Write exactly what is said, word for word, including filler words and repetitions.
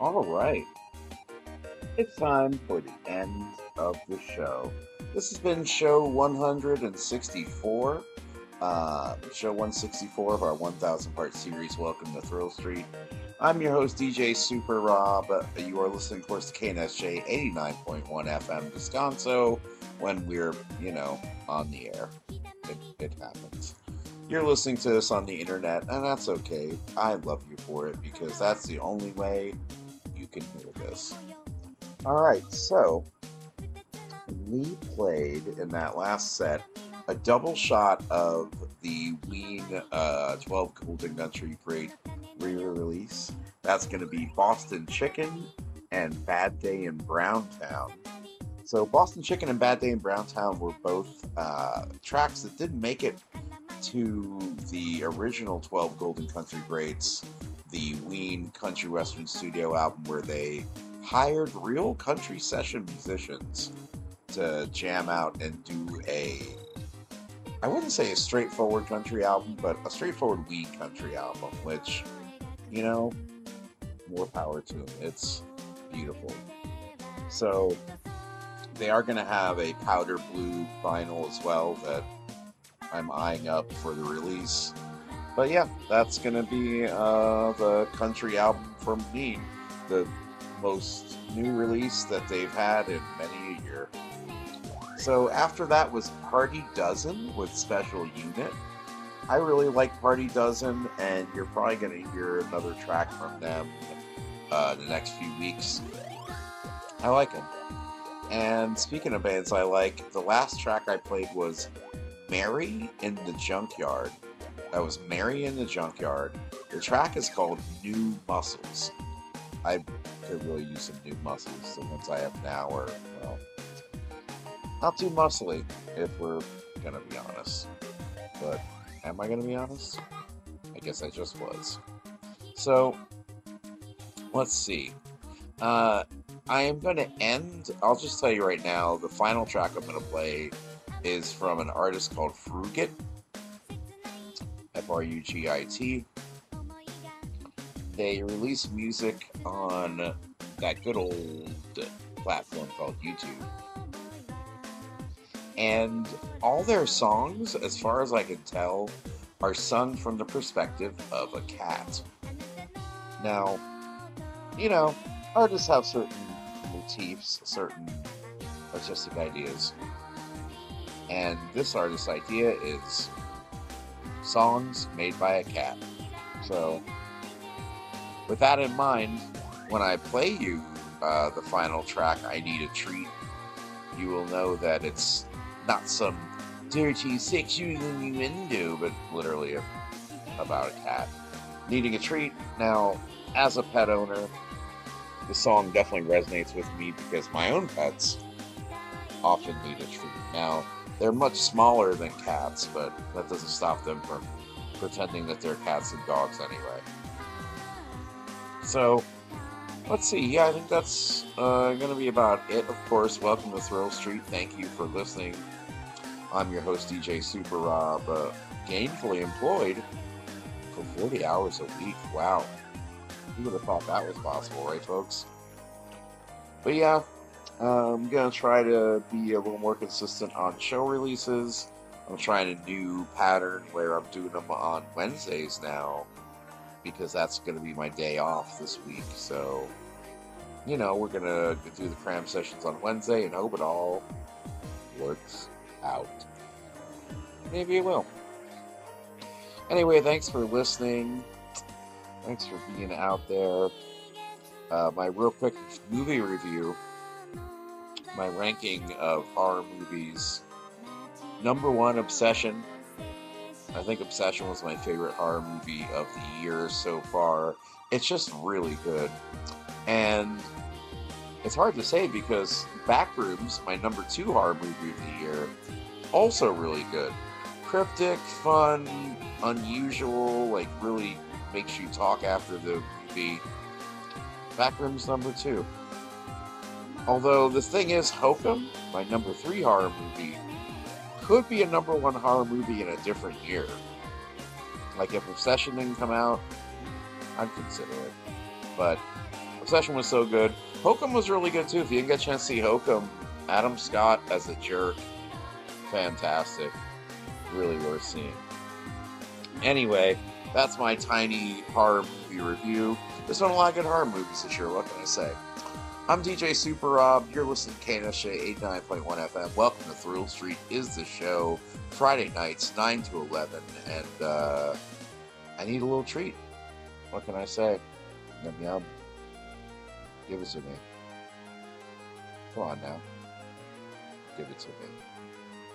All right, it's time for the end of the show. This has been show one sixty-four, uh, show one sixty-four of our one thousand part series. Welcome to Thrill Street. I'm your host, D J Super Rob. You are listening, of course, to K N S J eighty-nine point one F M Descanso when we're, you know, on the air. It, it happens. You're listening to us on the internet, and that's okay. I love you for it because that's the only way you can hear this. All right, so we played in that last set a double shot of the Ween uh, twelve Golden Country Great re-release. That's going to be Boston Chicken and Bad Day in Browntown. So Boston Chicken and Bad Day in Browntown were both uh, tracks that didn't make it to the original twelve Golden Country Greats, the Ween Country Western Studio album, where they hired real country session musicians to jam out and do a, I wouldn't say a straightforward country album, but a straightforward Ween country album, which, you know, more power to them. It's beautiful. So they are going to have a powder blue vinyl as well that I'm eyeing up for the release. But yeah, that's going to be uh, the country album from Ween, the most new release that they've had in many a year. So after that was Party Dozen with Special Unit. I really like Party Dozen, and you're probably going to hear another track from them uh, the next few weeks. I like them. And speaking of bands I like, the last track I played was Mary in the Junkyard. That was Mary in the Junkyard. The track is called New Muscles. I could really use some new muscles. The ones I have now are, well, not too muscly, if we're going to be honest. But am I going to be honest? I guess I just was. So, let's see. Uh, I am going to end, I'll just tell you right now, the final track I'm going to play is from an artist called Frugit, F R U G I T. They release music on that good old platform called YouTube. And all their songs, as far as I can tell, are sung from the perspective of a cat. Now, you know, artists have certain motifs, certain artistic ideas. And this artist's idea is songs made by a cat. So, with that in mind, when I play you uh, the final track, I Need a Treat, you will know that it's not some dirty sexual innuendo, but literally a, about a cat needing a treat. Now, as a pet owner, the song definitely resonates with me because my own pets often need a treat. Now, they're much smaller than cats, but that doesn't stop them from pretending that they're cats and dogs anyway. So, let's see. Yeah, I think that's uh, going to be about it. Of course, welcome to Thrill Street. Thank you for listening. I'm your host, D J Super Rob, uh, gainfully employed for forty hours a week. Wow. Who would have thought that was possible, right, folks? But yeah, uh, I'm going to try to be a little more consistent on show releases. I'm trying a new pattern where I'm doing them on Wednesdays now, because that's going to be my day off this week. So, you know, we're going to do the cram sessions on Wednesday and hope it all works out. Maybe it will. Anyway, thanks for listening. Thanks for being out there. Uh, my real quick movie review, my ranking of horror movies. Number one, Obsession. I think Obsession was my favorite horror movie of the year so far. It's just really good. And it's hard to say because Backrooms, my number two horror movie of the year, also really good. Cryptic, fun, unusual, like really makes you talk after the movie. Backrooms number two. Although the thing is, Hokum, my number three horror movie, could be a number one horror movie in a different year. Like if Obsession didn't come out, I'd consider it. But Obsession was so good. Hokum was really good too. If you didn't get a chance to see Hokum, Adam Scott as a jerk, fantastic. Really worth seeing. Anyway, that's my tiny horror movie review. There's been a lot of good horror movies this year. What can I say? I'm D J Super Rob. You're listening to K N S J eighty-nine point one F M. Welcome to Thrill Street is the show. Friday nights, nine to eleven. And uh, I need a little treat. What can I say? Yum yum. Give it to me. Come on now. Give it to me.